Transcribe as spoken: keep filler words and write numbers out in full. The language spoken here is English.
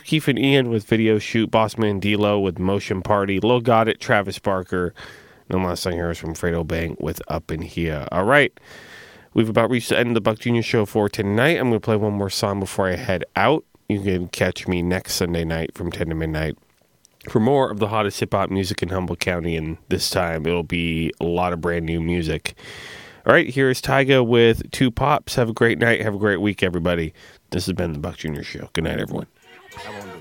Keith and Ian with Video Shoot, Bossman D-Lo with Motion Party, Lil Got It, Travis Barker, and the last song here is from Fredo Bang with Up in Here. All right, we've about reached the end of the Buck Junior Show for tonight. I'm going to play one more song before I head out. You can catch me next Sunday night from ten to midnight for more of the hottest hip-hop music in Humboldt County, and this time it'll be a lot of brand new music. All right, here's Tyga with Two Pops. Have a great night. Have a great week, everybody. This has been the Buck Junior Show. Good night, everyone.